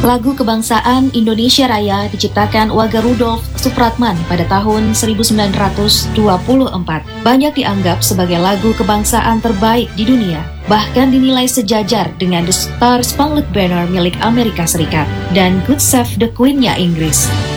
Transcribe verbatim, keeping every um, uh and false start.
Lagu kebangsaan Indonesia Raya diciptakan Wage Rudolf Supratman pada tahun seribu sembilan ratus dua puluh empat. Banyak dianggap sebagai lagu kebangsaan terbaik di dunia, bahkan dinilai sejajar dengan The Star Spangled Banner milik Amerika Serikat dan Good Save the Queen-nya Inggris.